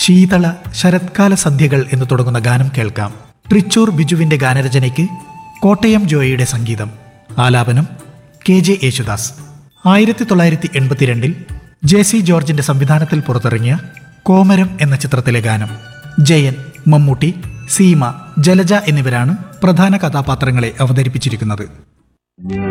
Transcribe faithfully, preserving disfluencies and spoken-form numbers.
ശീതള ശരത്കാല സന്ധ്യകൾ എന്ന് തുടങ്ങുന്ന ഗാനം കേൾക്കാം. തൃച്ചൂർ ബിജുവിന്റെ ഗാനരചനയ്ക്ക് കോട്ടയം ജോയിയുടെ സംഗീതം, ആലാപനം കെ ജെ യേശുദാസ്. ആയിരത്തി തൊള്ളായിരത്തി എൺപത്തിരണ്ടിൽ ജെ സി ജോർജിന്റെ സംവിധാനത്തിൽ പുറത്തിറങ്ങിയ കോമരം എന്ന ചിത്രത്തിലെ ഗാനം. ജയൻ, മമ്മൂട്ടി, സീമ, ജലജ എന്നിവരാണ് പ്രധാന കഥാപാത്രങ്ങളെ അവതരിപ്പിച്ചിരിക്കുന്നത്.